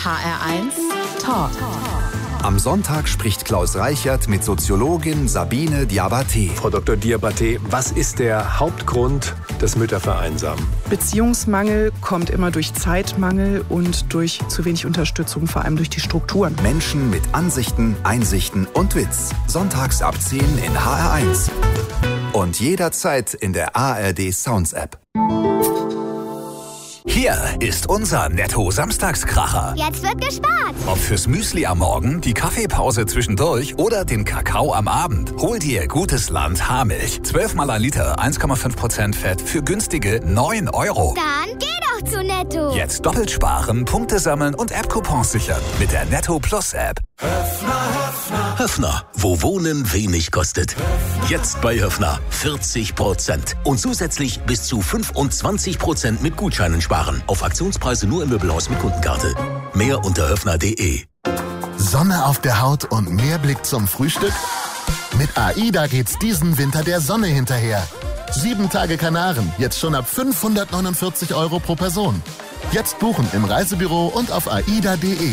HR1 Talk. Am Sonntag spricht Klaus Reichert mit Soziologin Sabine Diabaté. Frau Dr. Diabaté, was ist der Hauptgrund des Müttervereinsamen? Beziehungsmangel kommt immer durch Zeitmangel und durch zu wenig Unterstützung, vor allem durch die Strukturen. Menschen mit Ansichten, Einsichten und Witz. Sonntags ab 10 in HR1. Und jederzeit in der ARD Sounds App. Hier ist unser Netto-Samstagskracher. Jetzt wird gespart. Ob fürs Müsli am Morgen, die Kaffeepause zwischendurch oder den Kakao am Abend. Hol dir gutes Land Haarmilch. 12 mal ein Liter, 1,5% Fett für günstige 9 €. Dann geh doch zu Netto. Jetzt doppelt sparen, Punkte sammeln und App-Coupons sichern mit der Netto Plus App. Höffner, wo Wohnen wenig kostet. Jetzt bei Höffner 40% und zusätzlich bis zu 25% mit Gutscheinen sparen. Auf Aktionspreise nur im Möbelhaus mit Kundenkarte. Mehr unter höffner.de. Sonne auf der Haut und mehr Blick zum Frühstück? Mit AIDA geht's diesen Winter der Sonne hinterher. 7 Tage Kanaren, jetzt schon ab 549 € pro Person. Jetzt buchen im Reisebüro und auf aida.de.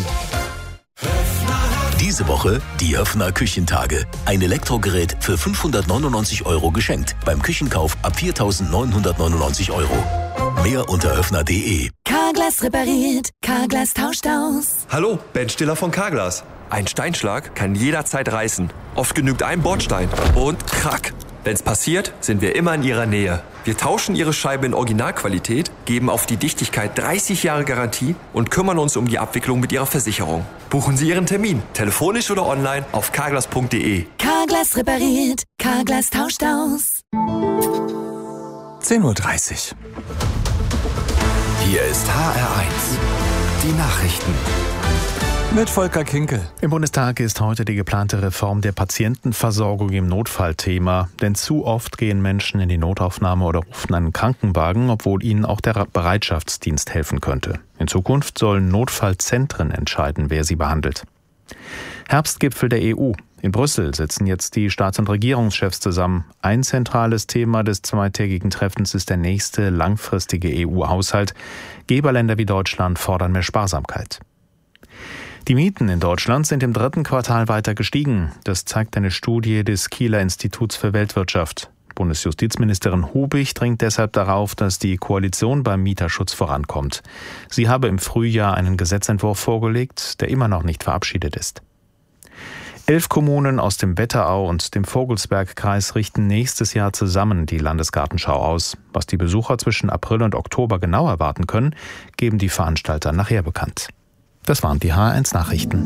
Diese Woche die Höffner Küchentage. Ein Elektrogerät für 599 € geschenkt. Beim Küchenkauf ab 4.999 €. Mehr unter höffner.de. Carglass repariert, Carglass tauscht aus. Hallo, Ben Stiller von Carglass. Ein Steinschlag kann jederzeit reißen. Oft genügt ein Bordstein und krack. Wenn's passiert, sind wir immer in Ihrer Nähe. Wir tauschen Ihre Scheibe in Originalqualität, geben auf die Dichtigkeit 30 Jahre Garantie und kümmern uns um die Abwicklung mit Ihrer Versicherung. Buchen Sie Ihren Termin, telefonisch oder online auf carglass.de. Carglass repariert, Carglass tauscht aus. 10:30 Uhr. Hier ist HR1. Die Nachrichten. Mit Volker Kinkel. Im Bundestag ist heute die geplante Reform der Patientenversorgung im Notfall Thema. Denn zu oft gehen Menschen in die Notaufnahme oder rufen einen Krankenwagen, obwohl ihnen auch der Bereitschaftsdienst helfen könnte. In Zukunft sollen Notfallzentren entscheiden, wer sie behandelt. Herbstgipfel der EU. In Brüssel sitzen jetzt die Staats- und Regierungschefs zusammen. Ein zentrales Thema des zweitägigen Treffens ist der nächste langfristige EU-Haushalt. Geberländer wie Deutschland fordern mehr Sparsamkeit. Die Mieten in Deutschland sind im 3. Quartal weiter gestiegen. Das zeigt eine Studie des Kieler Instituts für Weltwirtschaft. Bundesjustizministerin Hubig dringt deshalb darauf, dass die Koalition beim Mieterschutz vorankommt. Sie habe im Frühjahr einen Gesetzentwurf vorgelegt, der immer noch nicht verabschiedet ist. 11 Kommunen aus dem Wetterau und dem Vogelsbergkreis richten nächstes Jahr zusammen die Landesgartenschau aus. Was die Besucher zwischen April und Oktober genau erwarten können, geben die Veranstalter nachher bekannt. Das waren die HR1 Nachrichten.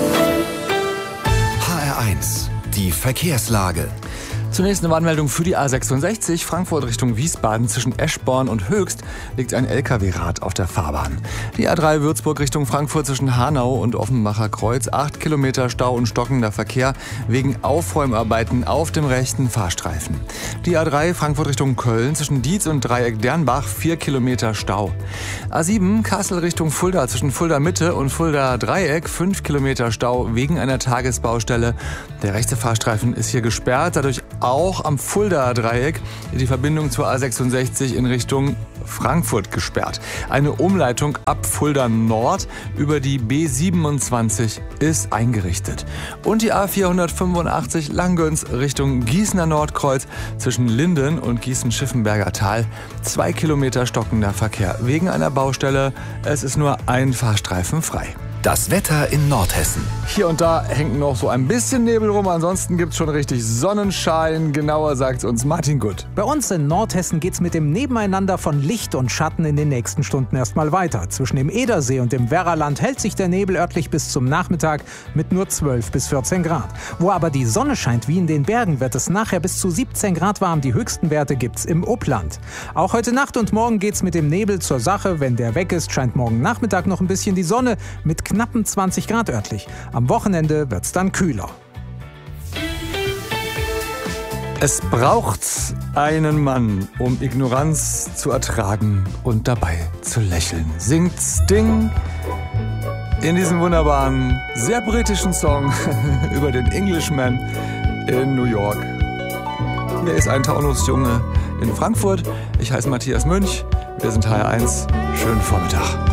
HR1, die Verkehrslage. Zunächst eine Warnmeldung für die A66, Frankfurt Richtung Wiesbaden. Zwischen Eschborn und Höchst liegt ein LKW-Rad auf der Fahrbahn. Die A3 Würzburg Richtung Frankfurt zwischen Hanau und Offenbacher Kreuz. 8 Kilometer Stau und stockender Verkehr wegen Aufräumarbeiten auf dem rechten Fahrstreifen. Die A3 Frankfurt Richtung Köln zwischen Dietz und Dreieck Dernbach. 4 Kilometer Stau. A7 Kassel Richtung Fulda zwischen Fulda Mitte und Fulda Dreieck. 5 Kilometer Stau wegen einer Tagesbaustelle. Der rechte Fahrstreifen ist hier gesperrt, dadurch auch am Fulda-Dreieck die Verbindung zur A66 in Richtung Frankfurt gesperrt. Eine Umleitung ab Fulda Nord über die B27 ist eingerichtet. Und die A485 Langgöns Richtung Gießener Nordkreuz zwischen Linden und Gießen-Schiffenberger Tal. 2 Kilometer stockender Verkehr wegen einer Baustelle. Es ist nur ein Fahrstreifen frei. Das Wetter in Nordhessen. Hier und da hängt noch so ein bisschen Nebel rum, ansonsten gibt's schon richtig Sonnenschein. Genauer sagt uns Martin Gutt. Bei uns in Nordhessen geht's mit dem Nebeneinander von Licht und Schatten in den nächsten Stunden erstmal weiter. Zwischen dem Edersee und dem Werraland hält sich der Nebel örtlich bis zum Nachmittag mit nur 12 bis 14 Grad. Wo aber die Sonne scheint wie in den Bergen, wird es nachher bis zu 17 Grad warm. Die höchsten Werte gibt's im Upland. Auch heute Nacht und morgen geht's mit dem Nebel zur Sache. Wenn der weg ist, scheint morgen Nachmittag noch ein bisschen die Sonne mit knappen 20 Grad örtlich. Am Wochenende wird's dann kühler. Es braucht einen Mann, um Ignoranz zu ertragen und dabei zu lächeln, singt Sting in diesem wunderbaren, sehr britischen Song über den Englishman in New York. Er ist ein Taunusjunge in Frankfurt. Ich heiße Matthias Münch. Wir sind HR1. Schönen Vormittag.